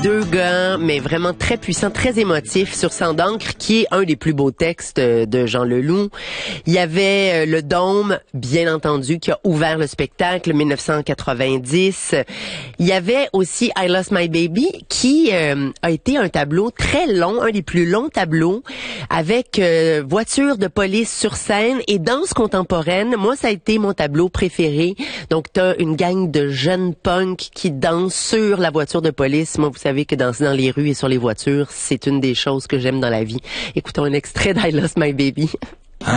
deux gars, mais vraiment très puissants, très émotifs, sur Sang d'encre, qui est un des plus beaux textes de Jean Leloup. Il y avait Le Dôme, bien entendu, qui a ouvert le spectacle, 1990. Il y avait aussi I Lost My Baby, qui a été un tableau très long, un des plus longs tableaux, avec voiture de police sur scène et danse contemporaine. Moi, ça a été mon tableau préféré. Donc, t'as une gang de jeunes punks qui dansent sur la voiture de police. Moi, vous savez que danser dans les rues et sur les voitures, c'est une des choses que j'aime dans la vie. Écoutons un extrait d'I Lost My Baby.